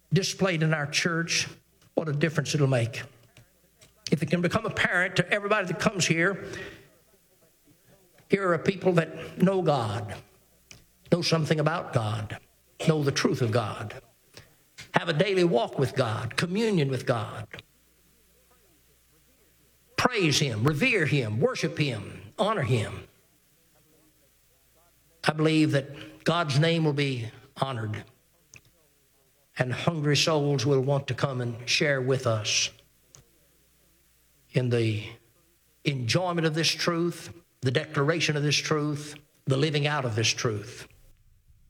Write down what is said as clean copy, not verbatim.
displayed in our church, what a difference it'll make. If it can become apparent to everybody that comes here, here are people that know God, know something about God, know the truth of God, have a daily walk with God, communion with God, praise Him, revere Him, worship Him, honor Him. I believe that God's name will be honored, and hungry souls will want to come and share with us in the enjoyment of this truth, the declaration of this truth, the living out of this truth.